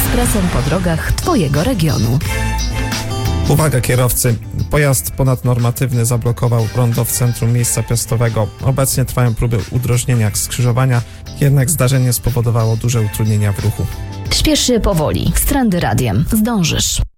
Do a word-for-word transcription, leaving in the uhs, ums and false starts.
ekspresem po drogach Twojego regionu. Uwaga kierowcy, pojazd ponadnormatywny zablokował rondo w centrum miejsca piastowego. Obecnie trwają próby udrożnienia skrzyżowania, jednak zdarzenie spowodowało duże utrudnienia w ruchu. Śpiesz się powoli, z Trendy Radiem zdążysz.